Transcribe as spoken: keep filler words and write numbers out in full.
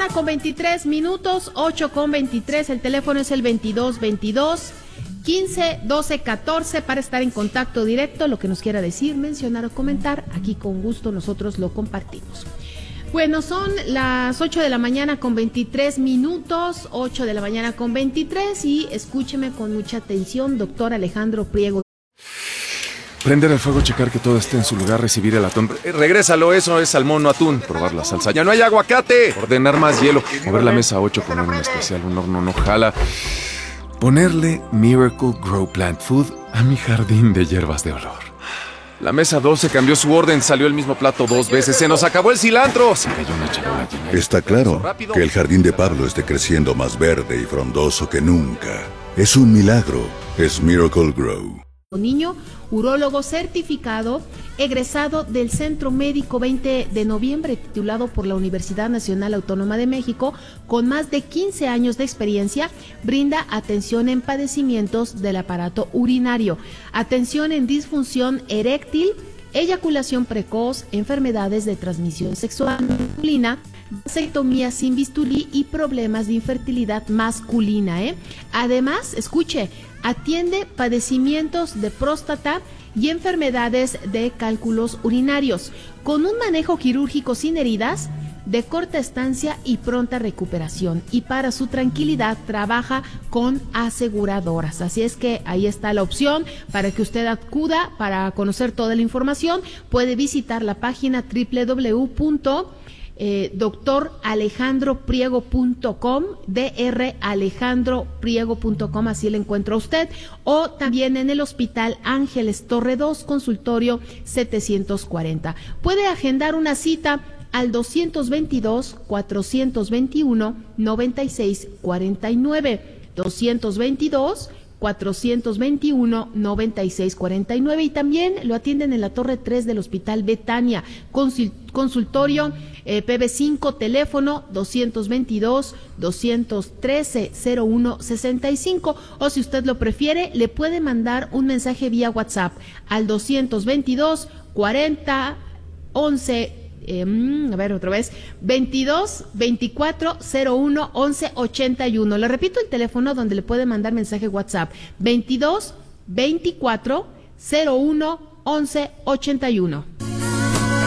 con veintitrés minutos, ocho con veintitrés, el teléfono es el veintidós veintidós quince doce catorce para estar en contacto directo, lo que nos quiera decir, mencionar o comentar, aquí con gusto nosotros lo compartimos. Bueno, son las ocho de la mañana con veintitrés minutos, ocho de la mañana con veintitrés, y escúcheme con mucha atención, doctor Alejandro Priego. Prender el fuego, checar que todo esté en su lugar, recibir el atún. Eh, regrésalo, eso es salmón, no atún. Probar la salsa. ¡Ya no hay aguacate! Ordenar más hielo. Mover la mesa ocho, poner un especial, un horno no jala. Ponerle Miracle Grow Plant Food a mi jardín de hierbas de olor. La mesa doce cambió su orden, salió el mismo plato dos veces. ¡Se nos acabó el cilantro! Se cayó una charola llena. Está claro que el jardín de Pablo esté creciendo más verde y frondoso que nunca. Es un milagro. Es Miracle Grow. Niño, urólogo certificado, egresado del Centro Médico veinte de noviembre, titulado por la Universidad Nacional Autónoma de México, con más de quince años de experiencia, brinda atención en padecimientos del aparato urinario, atención en disfunción eréctil, eyaculación precoz, enfermedades de transmisión sexual masculina, vasectomía sin bisturí y problemas de infertilidad masculina, ¿eh? Además, escuche, atiende padecimientos de próstata y enfermedades de cálculos urinarios, con un manejo quirúrgico sin heridas, de corta estancia y pronta recuperación. Y para su tranquilidad trabaja con aseguradoras. Así es que ahí está la opción para que usted acuda. Para conocer toda la información, puede visitar la página doble u doble u doble u punto doctor alejandro priego punto com, doctor alejandro priego punto com, así le encuentra usted, o también en el Hospital Ángeles Torre dos, consultorio setecientos cuarenta. Puede agendar una cita al doscientos veintidós, cuatrocientos veintiuno, noventa y seis cuarenta y nueve, doscientos veintidós, cuatrocientos veintiuno, noventa y seis cuarenta y nueve, y también lo atienden en la Torre tres del Hospital Betania, consultorio eh, P B cinco, teléfono doscientos veintidós, doscientos trece, cero uno sesenta y cinco, o si usted lo prefiere, le puede mandar un mensaje vía WhatsApp al doscientos veintidós, cuarenta, once, Eh, a ver otra vez, veintidós, veinticuatro, cero uno, once, ochenta y uno. Le repito el teléfono donde le puede mandar mensaje WhatsApp: veintidós, veinticuatro, cero uno, once, ochenta y uno.